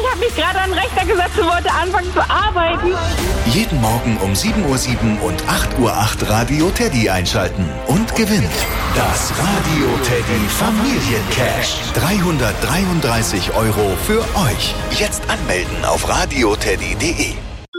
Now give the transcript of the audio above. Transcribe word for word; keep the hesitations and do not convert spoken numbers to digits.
Ich habe mich gerade an den Rechner gesetzt und wollte anfangen zu arbeiten. Jeden Morgen um sieben Uhr sieben und acht Uhr acht Radio Teddy einschalten und gewinnt das Radio Teddy Familiencash. dreihundertdreiunddreißig Euro für euch. Jetzt anmelden auf radioteddy punkt de.